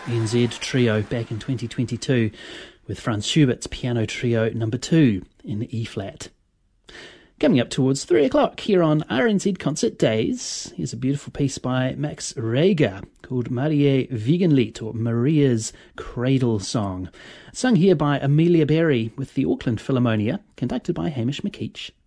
NZ Trio back in 2022 with Franz Schubert's Piano Trio No. 2 in E-flat. Coming up towards 3 o'clock here on RNZ Concert Days, here's a beautiful piece by Max Reger called Mariae Wiegenlied, or Maria's Cradle Song, sung here by Amelia Berry with the Auckland Philharmonia, conducted by Hamish McKeach.